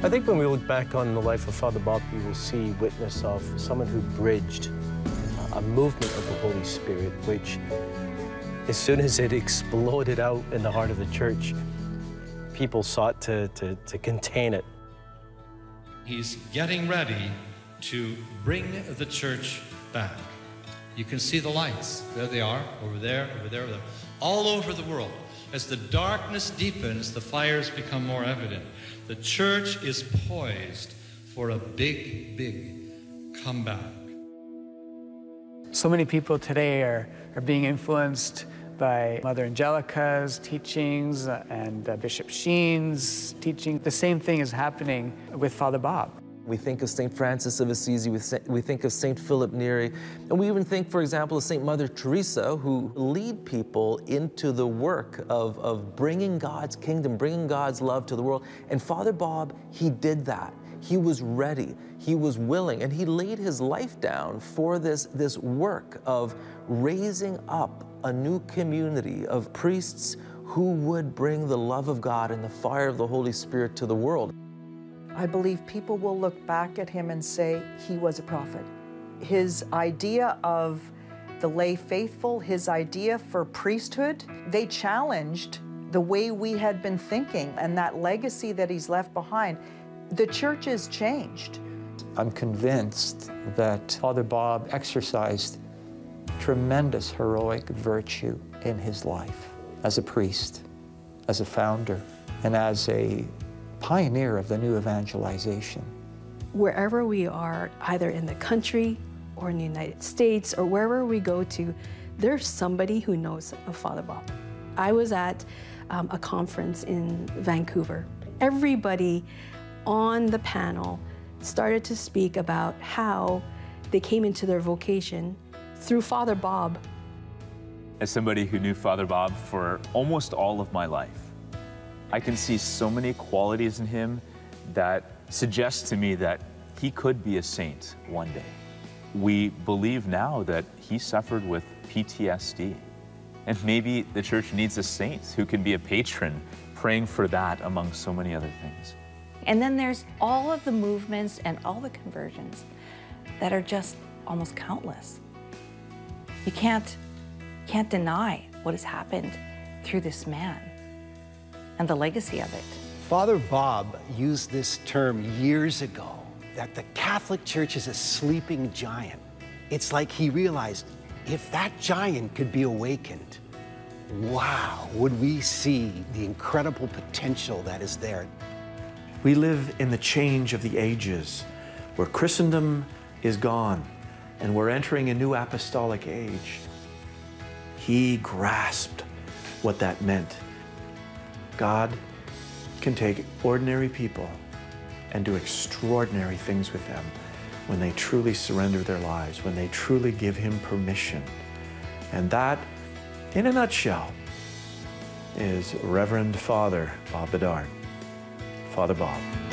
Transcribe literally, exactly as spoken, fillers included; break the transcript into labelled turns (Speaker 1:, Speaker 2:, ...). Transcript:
Speaker 1: I think when we look back on the life of Father Bob, we will see witness of someone who bridged a movement of the Holy Spirit, which, as soon as it exploded out in the heart of the church, people sought to, to, to contain it.
Speaker 2: He's getting ready to bring the church back. You can see the lights. There they are, over there, over there, over there, all over the world. As the darkness deepens, the fires become more evident. The church is poised for a big, big comeback.
Speaker 3: So many people today are, are being influenced by Mother Angelica's teachings and uh, Bishop Sheen's teaching. The same thing is happening with Father Bob.
Speaker 4: We think of Saint Francis of Assisi, we think of Saint Philip Neri, and we even think, for example, of Saint Mother Teresa, who lead people into the work of, of bringing God's kingdom, bringing God's love to the world. And Father Bob, he did that. He was ready, he was willing, and he laid his life down for this, this work of raising up a new community of priests who would bring the love of God and the fire of the Holy Spirit to the world.
Speaker 5: I believe people will look back at him and say he was a prophet. His idea of the lay faithful, his idea for priesthood, they challenged the way we had been thinking, and that legacy that he's left behind. The church has changed.
Speaker 6: I'm convinced that Father Bob exercised tremendous heroic virtue in his life as a priest, as a founder, and as a pioneer of the new evangelization.
Speaker 7: Wherever we are, either in the country or in the United States or wherever we go to, there's somebody who knows of Father Bob. I was at um, a conference in Vancouver. Everybody on the panel started to speak about how they came into their vocation through Father Bob.
Speaker 8: As somebody who knew Father Bob for almost all of my life, I can see so many qualities in him that suggest to me that he could be a saint one day. We believe now that he suffered with P T S D, and maybe the church needs a saint who can be a patron, praying for that among so many other things.
Speaker 9: And then there's all of the movements and all the conversions that are just almost countless. You can't, can't deny what has happened through this man and the legacy of it.
Speaker 10: Father Bob used this term years ago, that the Catholic Church is a sleeping giant. It's like he realized, if that giant could be awakened, wow, would we see the incredible potential that is there.
Speaker 11: We live in the change of the ages, where Christendom is gone, and we're entering a new apostolic age. He grasped what that meant. God can take ordinary people and do extraordinary things with them when they truly surrender their lives, when they truly give him permission. And that, in a nutshell, is Reverend Father Bob Bedard, Father Bob.